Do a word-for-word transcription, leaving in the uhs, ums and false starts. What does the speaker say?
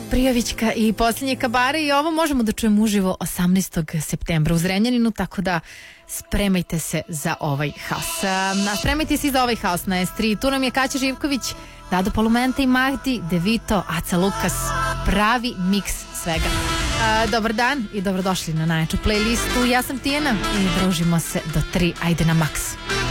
Prijovićka i posljednje kabare i ovo možemo da čujemo uživo osamnaestog septembra u Zrenjaninu, tako da spremajte se za ovaj haos. A spremajte se i za ovaj haos na es tri. Tu nam je Kaća Živković, Dado Palumenta i Mahdi, Devito, Aca Lukas. Pravi miks svega. A, dobar dan i dobrodošli na najjaču playlistu. Ja sam Tijana i družimo se do tri. Ajde na maks.